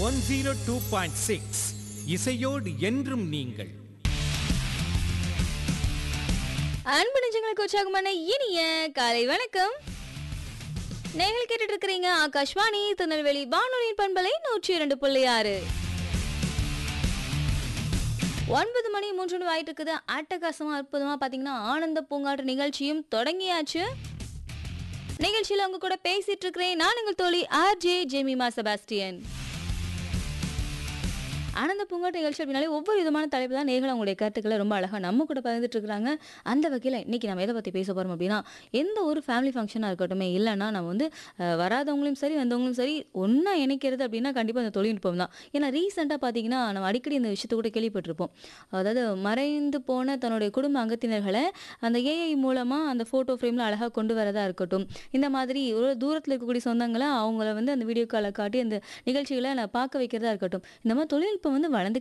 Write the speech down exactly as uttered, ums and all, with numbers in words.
One zero two point six இசையோடு என்றும் நீங்கள். அன்பு நெஞ்சங்களுக்கு உற்சாகமான இனிய காலை வணக்கம். நீங்கள் கேட்டுட்டு இருக்கிறீங்க ஆகாஷ்வாணி திருநெல்வேலி வானொலியின் பண்பலை நூற்றி இரண்டு புள்ளி ஆறு. ஒன்பது மணி மூன்று ஆயிட்டு இருக்குது. அட்டகாசமா அற்புதமா பாத்தீங்கன்னா ஆனந்த பூங்காற்று நிகழ்ச்சியும் தொடங்கியாச்சு. நிகழ்ச்சியில உங்க கூட பேசிட்டு இருக்கிறேன் நான் உங்கள் தோழி ஆர்ஜே ஜெமிமா செபாஸ்டியன். ஆனந்த பூங்காட்டு நிகழ்ச்சி அப்படின்னாலே ஒவ்வொரு விதமான தலைப்பு தான் நேர்கள் அவங்களுடைய கருத்துக்களை ரொம்ப அழகாக நம்ம கூட பகிர்ந்துட்டு இருக்கிறாங்க. அந்த வகையில் இன்னைக்கு நம்ம எதை பற்றி பேச போகிறோம் அப்படின்னா, எந்த ஒரு ஃபேமிலி ஃபங்க்ஷனாக இருக்கட்டும் இல்லைன்னா நம்ம வந்து வராதவங்களும் சரி வந்தவங்களும் சரி ஒன்றா இணைக்கிறது அப்படின்னா கண்டிப்பாக அந்த தொழில்நுட்பம் தான். ஏன்னா ரீசெண்டாக பார்த்தீங்கன்னா நம்ம அடிக்கடி இந்த விஷயத்தை கூட கேள்விப்பட்டிருப்போம். அதாவது மறைந்து போன தன்னுடைய குடும்ப அங்கத்தினர்களை அந்த ஏஐ மூலமாக அந்த ஃபோட்டோ ஃப்ரேமில் அழகாக கொண்டு வரதா இருக்கட்டும், இந்த மாதிரி ஒரு தூரத்தில் இருக்கக்கூடிய சொந்தங்களை அவங்கள வந்து அந்த வீடியோ காலை காட்டி அந்த நிகழ்ச்சிகளை நான் பார்க்க வைக்கிறதா இருக்கட்டும், இந்த மாதிரி தொழில் இப்போ வந்து வளர்ந்துக்கிட்டே